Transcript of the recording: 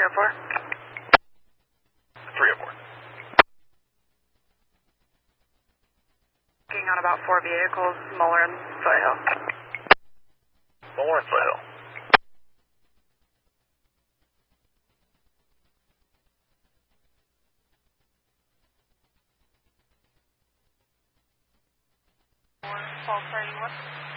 304. 304. Looking on about 4 vehicles, Muller and Foothill. Muller and Foothill. Muller, 1231.